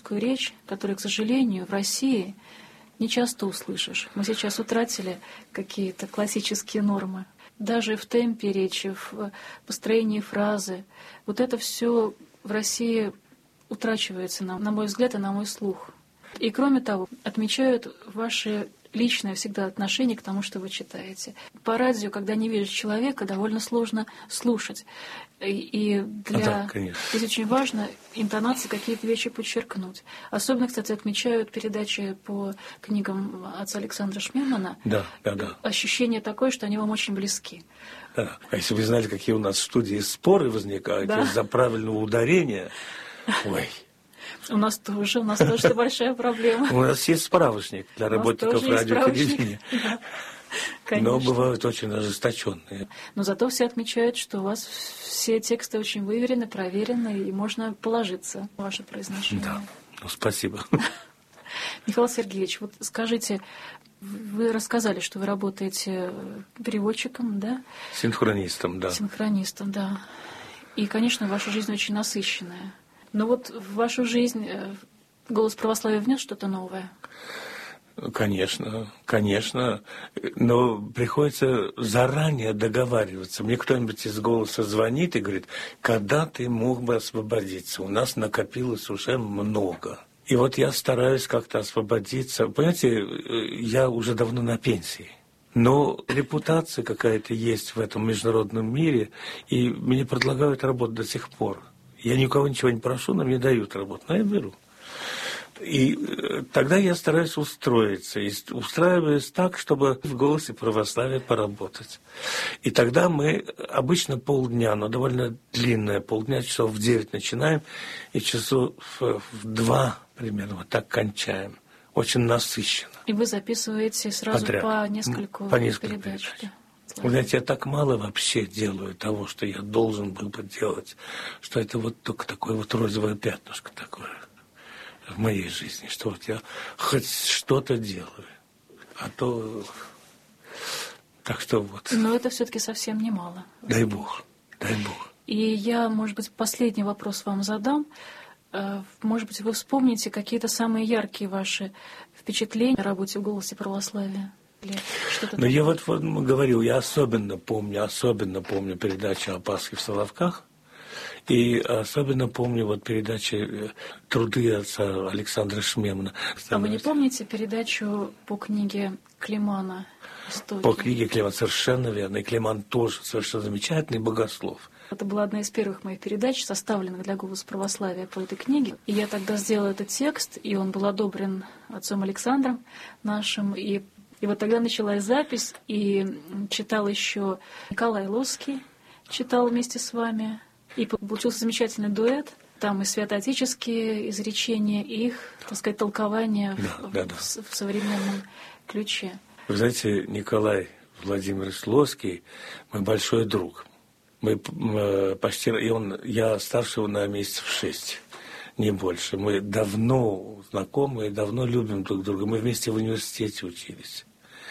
русскую речь, которую, к сожалению, в России не часто услышишь. Мы сейчас утратили какие-то классические нормы. Даже в темпе речи, в построении фразы. Вот это все в России утрачивается, на мой взгляд, и на мой слух. И кроме того, отмечают ваши личное всегда отношение к тому, что вы читаете. По радио, когда не видишь человека, довольно сложно слушать. И здесь очень важно интонации какие-то вещи подчеркнуть. Особенно, кстати, отмечают передачи по книгам отца Александра Шмемана. Да. Ощущение такое, что они вам очень близки. Да. А если вы знали, какие у нас в студии споры возникают из-за правильного ударения, ой... У нас тоже это большая проблема. У нас есть справочник для работников радио и телевидения. Но бывают очень ожесточенные. Но зато все отмечают, что у вас все тексты очень выверены, проверены, и можно положиться на ваше произношение. Да, спасибо. Михаил Сергеевич, вот скажите, вы рассказали, что вы работаете переводчиком, да? Синхронистом, да. Синхронистом, да. И, конечно, ваша жизнь очень насыщенная. Но вот в вашу жизнь «Голос православия» внес что-то новое? Конечно. Но приходится заранее договариваться. Мне кто-нибудь из «Голоса» звонит и говорит, когда ты мог бы освободиться? У нас накопилось уже много. И вот я стараюсь как-то освободиться. Понимаете, я уже давно на пенсии. Но репутация какая-то есть в этом международном мире, и мне предлагают работу до сих пор. Я никого ничего не прошу, но мне дают работу, но я беру. И тогда я стараюсь устроиться, и устраиваюсь так, чтобы в «Голосе православия» поработать. И тогда мы обычно полдня, но довольно длинное полдня, часов в 9 начинаем, и часов в 2 примерно вот так кончаем. Очень насыщенно. И вы записываете сразу подряд. По несколько передач. Да. Вы знаете, я так мало вообще делаю того, что я должен был бы делать, что это вот только такое вот розовое пятнышко такое в моей жизни, что вот я хоть что-то делаю, а то... Так что вот. Но это все-таки совсем немало. Дай Бог. И я, может быть, последний вопрос вам задам. Может быть, вы вспомните какие-то самые яркие ваши впечатления о работе в «Голосе православия»? Но я вот говорил, я особенно помню передачу о Пасхе в Соловках, и особенно помню вот передачи «Труды» отца Александра Шмемана. А вы не помните передачу по книге Климана «Истоки»? По книге Климана, совершенно верно, и Климан тоже совершенно замечательный богослов. Это была одна из первых моих передач, составленных для «Голоса православия» по этой книге. И я тогда сделала этот текст, и он был одобрен отцом Александром нашим, и вот тогда началась запись, и читал еще Николай Лосский, читал вместе с вами. И получился замечательный дуэт. Там и святоотеческие изречения, и их, так сказать, толкования в современном ключе. Вы знаете, Николай Владимирович Лосский мой большой друг. Мы почти... Я старше его на месяцев 6, не больше. Мы давно знакомы, давно любим друг друга. Мы вместе в университете учились.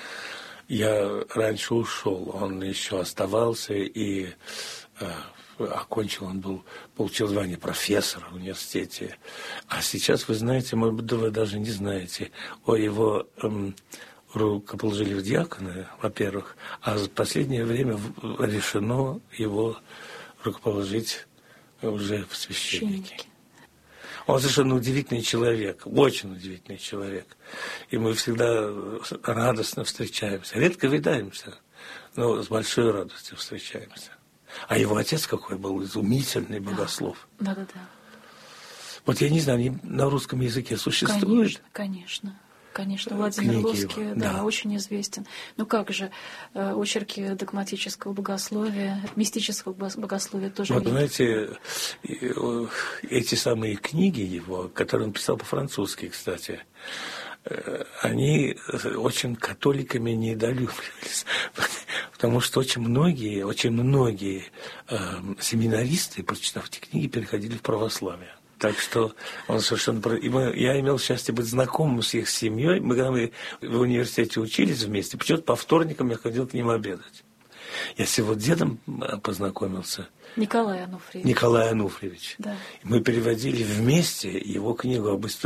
Я раньше ушел, он еще оставался, и получил звание профессора в университете. А сейчас, вы знаете, может быть, вы даже не знаете о его рукоположили в диаконы, во-первых, а в последнее время решено его рукоположить уже в священники. Он совершенно удивительный человек, очень удивительный человек. И мы всегда радостно встречаемся. Редко видаемся, но с большой радостью встречаемся. А его отец какой был изумительный богослов. Да. Вот я не знаю, они на русском языке существуют? Конечно, Владимир Лосский, очень известен. Ну как же, очерки догматического богословия, мистического богословия тоже. Вот, знаете, эти самые книги его, которые он писал по-французски, кстати, они очень католиками недолюбливались, потому что очень многие семинаристы, прочитав эти книги, переходили в православие. Так что он совершенно... Я имел счастье быть знакомым с их семьей. Когда мы в университете учились вместе, почему-то по вторникам я ходил к ним обедать. Я с его дедом познакомился. Николай Ануфриевич. Да. Мы Мы переводили вместе его книгу об истории